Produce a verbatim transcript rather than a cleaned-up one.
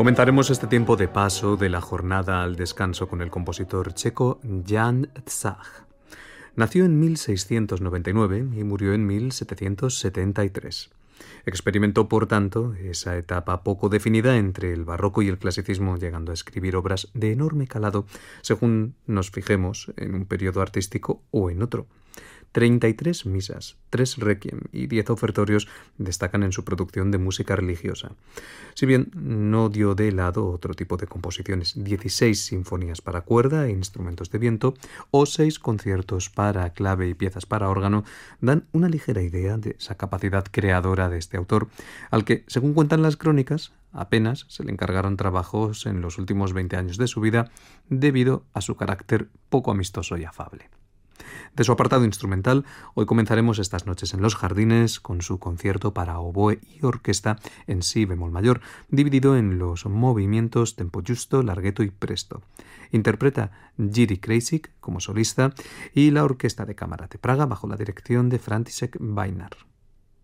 Comenzaremos este tiempo de paso de la jornada al descanso con el compositor checo Jan Tzach. Nació en mil seiscientos noventa y nueve y murió en mil setecientos setenta y tres. Experimentó, por tanto, esa etapa poco definida entre el barroco y el clasicismo, llegando a escribir obras de enorme calado, según nos fijemos en un periodo artístico o en otro. treinta y tres misas, tres requiem y diez ofertorios destacan en su producción de música religiosa. Si bien no dio de lado otro tipo de composiciones, dieciséis sinfonías para cuerda e instrumentos de viento o seis conciertos para clave y piezas para órgano dan una ligera idea de esa capacidad creadora de este autor, al que, según cuentan las crónicas, apenas se le encargaron trabajos en los últimos veinte años de su vida debido a su carácter poco amistoso y afable. De su apartado instrumental, hoy comenzaremos estas noches en los jardines con su concierto para oboe y orquesta en si bemol mayor, dividido en los movimientos tempo giusto, larghetto y presto. Interpreta Jiří Krejcik como solista y la Orquesta de Cámara de Praga bajo la dirección de František Vajnar.